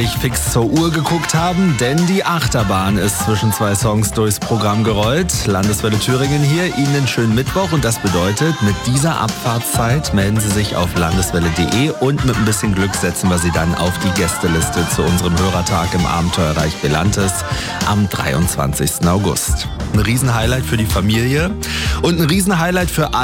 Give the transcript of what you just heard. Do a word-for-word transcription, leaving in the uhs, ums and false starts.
fix zur Uhr geguckt haben, denn die Achterbahn ist zwischen zwei Songs durchs Programm gerollt. Landeswelle Thüringen hier, Ihnen einen schönen Mittwoch und das bedeutet, mit dieser Abfahrtszeit melden Sie sich auf landeswelle punkt de und mit ein bisschen Glück setzen wir Sie dann auf die Gästeliste zu unserem Hörertag im Abenteuerreich Belantes am dreiundzwanzigsten August. Ein Riesenhighlight für die Familie und ein Riesenhighlight für alle.